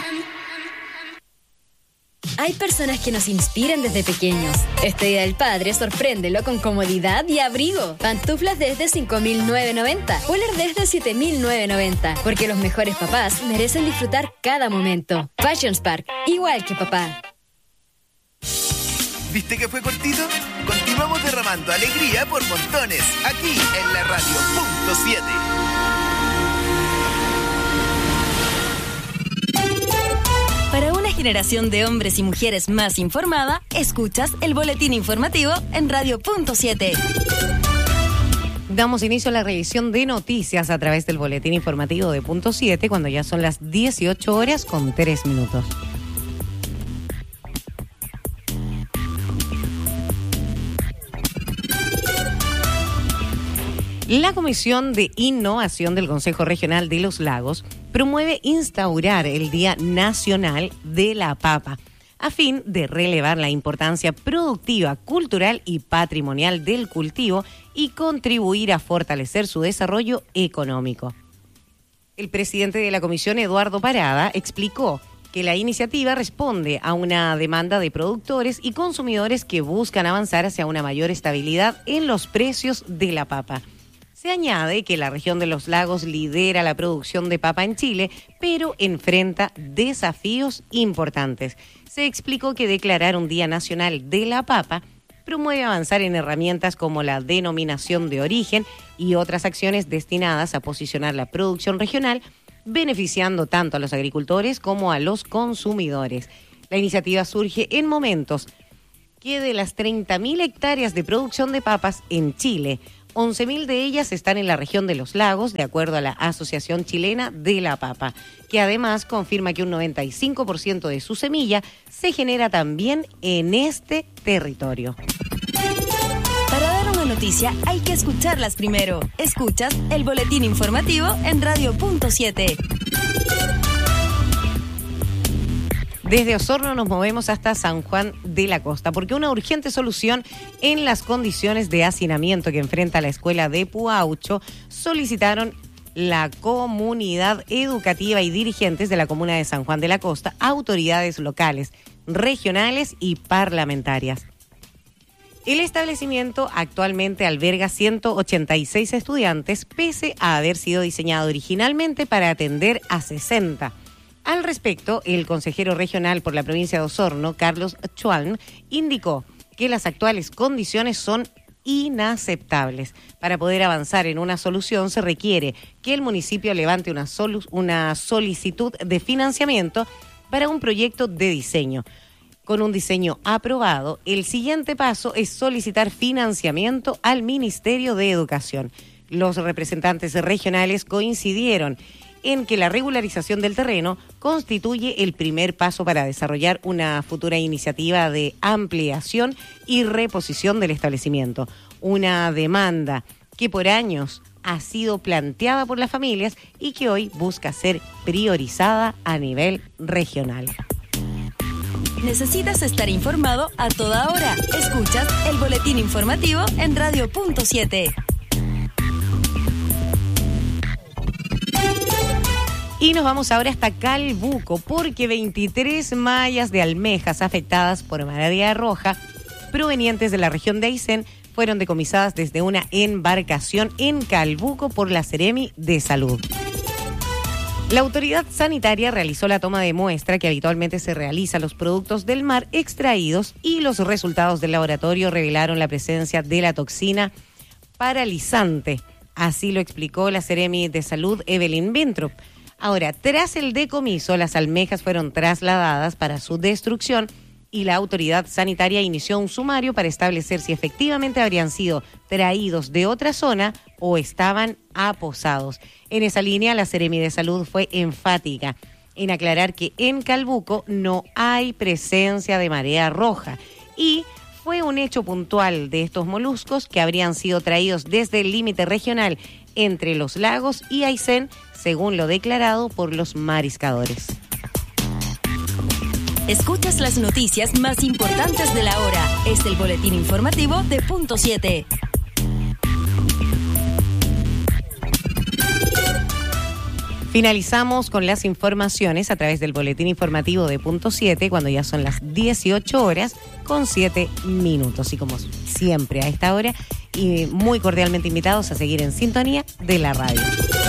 Hay personas que nos inspiran desde pequeños. Este Día del Padre, sorpréndelo con comodidad y abrigo. Pantuflas desde 5.990, cooler desde 7.990. Porque los mejores papás merecen disfrutar cada momento. Fashion Spark, igual que papá. ¿Viste que fue cortito? Continuamos derramando alegría por montones, aquí en la radio .7. Para una generación de hombres y mujeres más informada, escuchas el boletín informativo en Radio .7. Damos inicio a la revisión de noticias a través del boletín informativo de .7 cuando ya son las 18 horas con 3 minutos. La Comisión de Innovación del Consejo Regional de los Lagos promueve instaurar el Día Nacional de la Papa, a fin de relevar la importancia productiva, cultural y patrimonial del cultivo y contribuir a fortalecer su desarrollo económico. El presidente de la comisión, Eduardo Parada, explicó que la iniciativa responde a una demanda de productores y consumidores que buscan avanzar hacia una mayor estabilidad en los precios de la papa. Se añade que la región de los lagos lidera la producción de papa en Chile, pero enfrenta desafíos importantes. Se explicó que declarar un Día Nacional de la Papa promueve avanzar en herramientas como la denominación de origen y otras acciones destinadas a posicionar la producción regional, beneficiando tanto a los agricultores como a los consumidores. La iniciativa surge en momentos que de las 30.000 hectáreas de producción de papas en Chile, 11.000 de ellas están en la región de los lagos, de acuerdo a la Asociación Chilena de la Papa, que además confirma que un 95% de su semilla se genera también en este territorio. Para dar una noticia hay que escucharlas primero. Escuchas el boletín informativo en Radio .7. Desde Osorno nos movemos hasta San Juan de la Costa, porque una urgente solución en las condiciones de hacinamiento que enfrenta la escuela de Puaucho solicitaron la comunidad educativa y dirigentes de la comuna de San Juan de la Costa, autoridades locales, regionales y parlamentarias. El establecimiento actualmente alberga 186 estudiantes, pese a haber sido diseñado originalmente para atender a 60. Al respecto, el consejero regional por la provincia de Osorno, Carlos Chuan, indicó que las actuales condiciones son inaceptables. Para poder avanzar en una solución se requiere que el municipio levante una solicitud de financiamiento para un proyecto de diseño. Con un diseño aprobado, el siguiente paso es solicitar financiamiento al Ministerio de Educación. Los representantes regionales coincidieron en que la regularización del terreno constituye el primer paso para desarrollar una futura iniciativa de ampliación y reposición del establecimiento. Una demanda que por años ha sido planteada por las familias y que hoy busca ser priorizada a nivel regional. Necesitas estar informado a toda hora. Escuchas el boletín informativo en Radio .7. Y nos vamos ahora hasta Calbuco, porque 23 mallas de almejas afectadas por marea roja provenientes de la región de Aysén fueron decomisadas desde una embarcación en Calbuco por la Seremi de Salud. La autoridad sanitaria realizó la toma de muestra que habitualmente se realiza a los productos del mar extraídos y los resultados del laboratorio revelaron la presencia de la toxina paralizante. Así lo explicó la Seremi de Salud, Evelyn Vintrup. Ahora, tras el decomiso, las almejas fueron trasladadas para su destrucción y la autoridad sanitaria inició un sumario para establecer si efectivamente habrían sido traídos de otra zona o estaban aposados. En esa línea, la Seremi de Salud fue enfática en aclarar que en Calbuco no hay presencia de marea roja y fue un hecho puntual de estos moluscos que habrían sido traídos desde el límite regional entre los lagos y Aysén, según lo declarado por los mariscadores. Escuchas las noticias más importantes de la hora. Es el boletín informativo de .7. Finalizamos con las informaciones a través del boletín informativo de Punto 7, cuando ya son las 18 horas con 7 minutos. Y como siempre a esta hora, y muy cordialmente invitados a seguir en sintonía de la radio.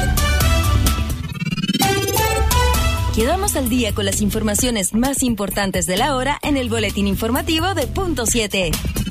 Quedamos al día con las informaciones más importantes de la hora en el boletín informativo de Punto 7.